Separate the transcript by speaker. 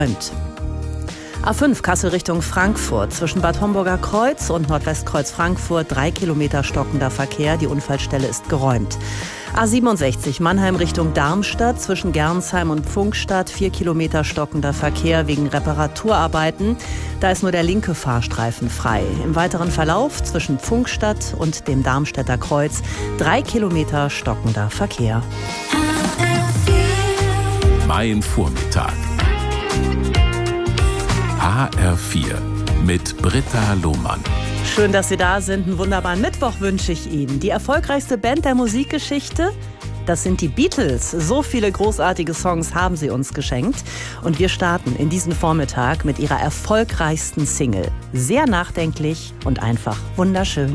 Speaker 1: A5 Kassel Richtung Frankfurt. Zwischen Bad Homburger Kreuz und Nordwestkreuz Frankfurt 3 Kilometer stockender Verkehr. Die Unfallstelle ist geräumt. A67 Mannheim Richtung Darmstadt. Zwischen Gernsheim und Pfungstadt 4 Kilometer stockender Verkehr wegen Reparaturarbeiten. Da ist nur der linke Fahrstreifen frei. Im weiteren Verlauf zwischen Pfungstadt und dem Darmstädter Kreuz 3 Kilometer stockender Verkehr.
Speaker 2: Mein Vormittag. HR4 mit Britta Lohmann.
Speaker 1: Schön, dass Sie da sind. Einen wunderbaren Mittwoch wünsche ich Ihnen. Die erfolgreichste Band der Musikgeschichte, das sind die Beatles. So viele großartige Songs haben sie uns geschenkt. Und wir starten in diesen Vormittag mit ihrer erfolgreichsten Single. Sehr nachdenklich und einfach wunderschön.